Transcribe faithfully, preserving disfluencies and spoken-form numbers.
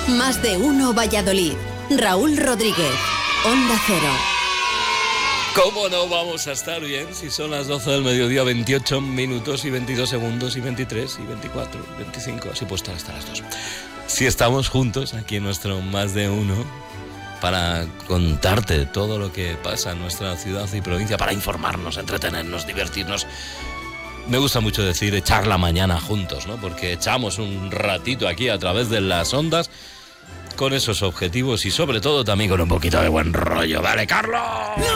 Más de uno Valladolid. Raúl Rodríguez, Onda Cero. ¿Cómo no vamos a estar bien si son las doce del mediodía, veintiocho minutos y veintidós segundos y veintitrés y veinticuatro, veinticinco, así puedo estar hasta las dos. Si estamos juntos aquí en nuestro Más de Uno para contarte todo lo que pasa en nuestra ciudad y provincia, para informarnos, entretenernos, divertirnos. Me gusta mucho decir echar la mañana juntos, ¿no? Porque echamos un ratito aquí a través de las ondas con esos objetivos y sobre todo también con un poquito de buen rollo. ¡Dale, Carlos!